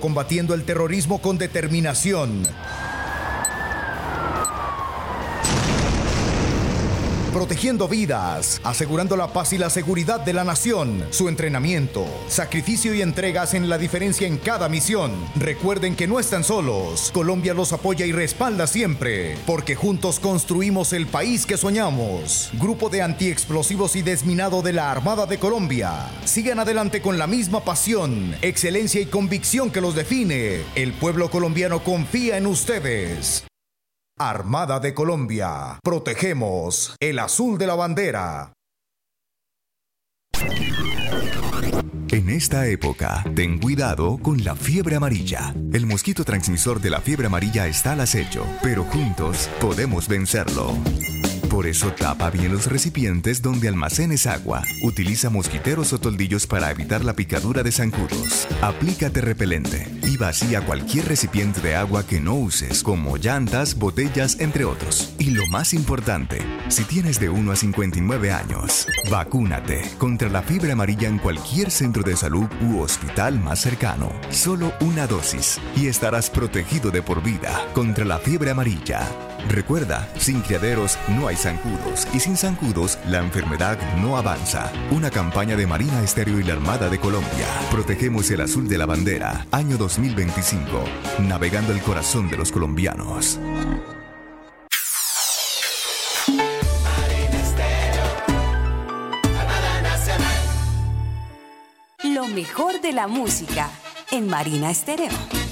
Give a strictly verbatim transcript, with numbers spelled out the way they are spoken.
combatiendo el terrorismo con determinación. Protegiendo vidas, asegurando la paz y la seguridad de la nación. Su entrenamiento, sacrificio y entrega hacen la diferencia en cada misión. Recuerden que no están solos. Colombia los apoya y respalda siempre, porque juntos construimos el país que soñamos. Grupo de Antiexplosivos y Desminado de la Armada de Colombia. Sigan adelante con la misma pasión, excelencia y convicción que los define. El pueblo colombiano confía en ustedes. Armada de Colombia. Protegemos el azul de la bandera. En esta época, ten cuidado con la fiebre amarilla. El mosquito transmisor de la fiebre amarilla está al acecho, pero juntos podemos vencerlo. Por eso tapa bien los recipientes donde almacenes agua. Utiliza mosquiteros o toldillos para evitar la picadura de zancudos. Aplícate repelente y vacía cualquier recipiente de agua que no uses, como llantas, botellas, entre otros. Y lo más importante, si tienes de uno a cincuenta y nueve años, vacúnate contra la fiebre amarilla en cualquier centro de salud u hospital más cercano. Solo una dosis y estarás protegido de por vida contra la fiebre amarilla. Recuerda, sin criaderos no hay zancudos y sin zancudos la enfermedad no avanza. Una campaña de Marina Estéreo y la Armada de Colombia. Protegemos el azul de la bandera. Año dos mil veinticinco. Navegando el corazón de los colombianos. Lo mejor de la música en Marina Estéreo.